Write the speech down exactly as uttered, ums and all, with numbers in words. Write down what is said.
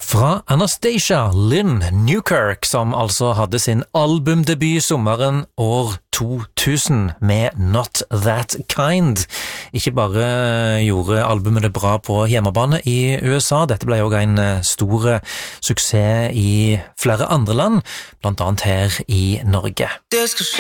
Fra Anastacia Lynn Newkirk, som altså hadde sin albumdebut sommeren år to tusen med Not That Kind. Ikke bare gjorde albumet det bra på hjemmebane i U S A, dette ble også en stor suksess i flere andre land, blant annet her i Norge.